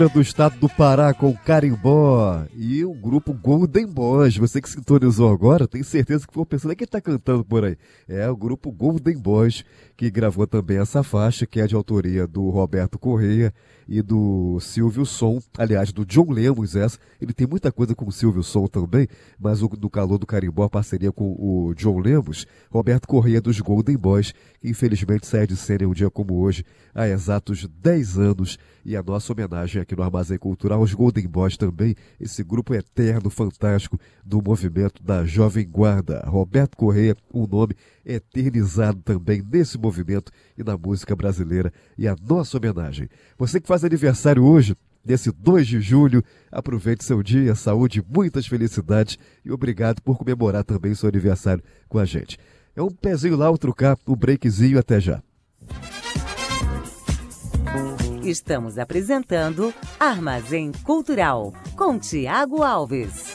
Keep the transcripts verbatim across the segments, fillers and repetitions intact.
do estado do Pará com Carimbó e o grupo Golden Boys. Você que sintonizou agora, tenho certeza que ficou pensando, quem está cantando por aí? É o grupo Golden Boys, que gravou também essa faixa, que é de autoria do Roberto Correia e do Silvio Som, aliás, do John Lemos essa. Ele tem muita coisa com o Silvio Som também, mas o do Calor do Carimbó, parceria com o John Lemos, Roberto Correia dos Golden Boys, que infelizmente sai de cena em um dia como hoje, há exatos dez anos, e a nossa homenagem aqui no Armazém Cultural aos Golden Boys também, esse grupo eterno, fantástico do movimento da Jovem Guarda. Roberto Correia, um nome eternizado também nesse movimento e na música brasileira, e a nossa homenagem. Você que faz aniversário hoje, nesse dois de julho, aproveite seu dia, saúde, muitas felicidades e obrigado por comemorar também seu aniversário com a gente. É um pezinho lá, outro cá, um breakzinho, até já. Estamos apresentando Armazém Cultural, com Tiago Alves.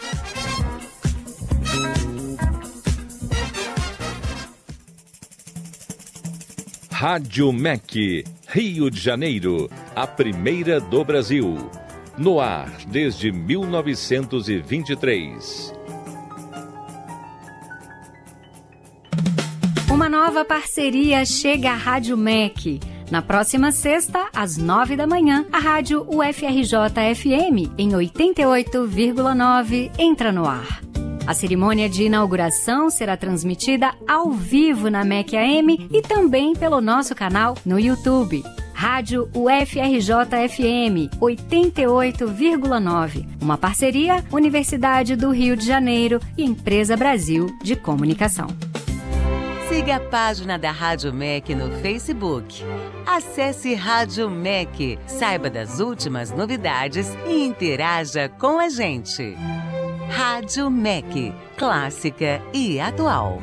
Rádio M E C, Rio de Janeiro, a primeira do Brasil. No ar desde mil novecentos e vinte e três. Uma nova parceria chega à Rádio M E C. Na próxima sexta, às nove da manhã, a rádio U F R J F M, em oitenta e oito vírgula nove, entra no ar. A cerimônia de inauguração será transmitida ao vivo na M E C A M e também pelo nosso canal no YouTube. Rádio U F R J F M, oitenta e oito vírgula nove. Uma parceria Universidade do Rio de Janeiro e Empresa Brasil de Comunicação. Siga a página da Rádio M E C no Facebook. Acesse Rádio M E C, saiba das últimas novidades e interaja com a gente. Rádio M E C, clássica e atual.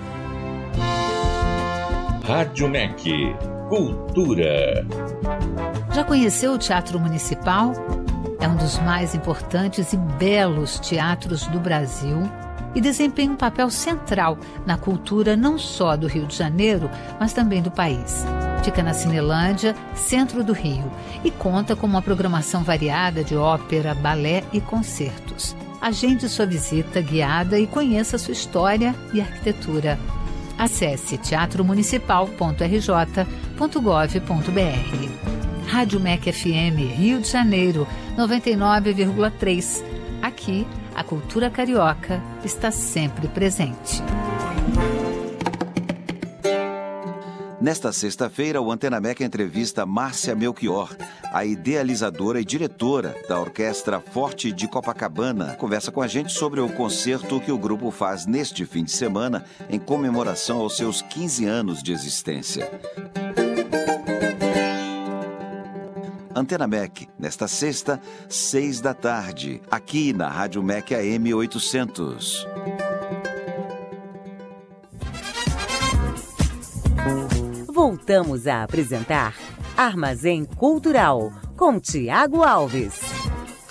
Rádio M E C, cultura. Já conheceu o Teatro Municipal? É um dos mais importantes e belos teatros do Brasil e desempenha um papel central na cultura não só do Rio de Janeiro, mas também do país. Fica na Cinelândia, centro do Rio, e conta com uma programação variada de ópera, balé e concertos. Agende sua visita guiada e conheça sua história e arquitetura. Acesse teatro municipal ponto r j ponto gov ponto b r. Rádio M E C F M Rio de Janeiro, noventa e nove vírgula três. Aqui, a cultura carioca está sempre presente. Nesta sexta-feira, o Antena M E C entrevista Márcia Melchior, a idealizadora e diretora da Orquestra Forte de Copacabana. Conversa com a gente sobre o concerto que o grupo faz neste fim de semana em comemoração aos seus quinze anos de existência. Antena M E C, nesta sexta, seis da tarde, aqui na Rádio M E C A M oitocentos. Voltamos a apresentar Armazém Cultural, com Tiago Alves.